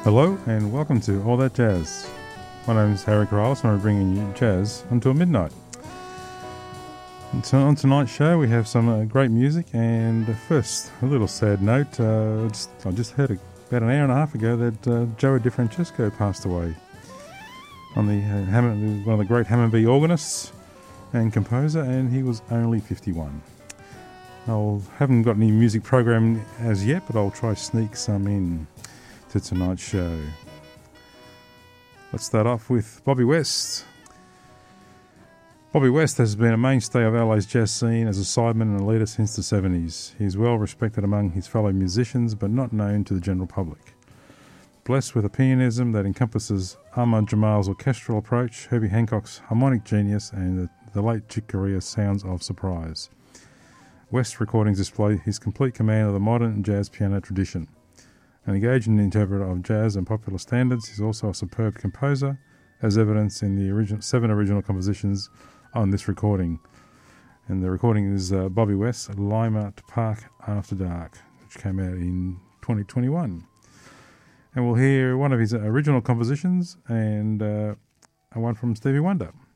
Hello and welcome to All That Jazz. My name is Harry Corrales and we're bringing you jazz until midnight. And so on tonight's show we have some great music, and first a little sad note. I just heard about an hour and a half ago that Joe DeFrancesco passed away. On the one of the great Hammond organists and composer, and he was only 51. I haven't got any music program as yet, but I'll try sneak some in to tonight's show. Let's start off with Bobby West. Bobby West has been a mainstay of LA's jazz scene as a sideman and a leader since the 70s. He is well respected among his fellow musicians, but not known to the general public. Blessed with a pianism that encompasses Ahmad Jamal's orchestral approach, Herbie Hancock's harmonic genius, and the late Chick Corea's sounds of surprise, West recordings display his complete command of the modern jazz piano tradition. An engaged interpreter of jazz and popular standards, he's also a superb composer, as evidenced in the 7 original compositions on this recording. And the recording is Bobby West's Lima Park After Dark, which came out in 2021. And we'll hear one of his original compositions and one from Stevie Wonder.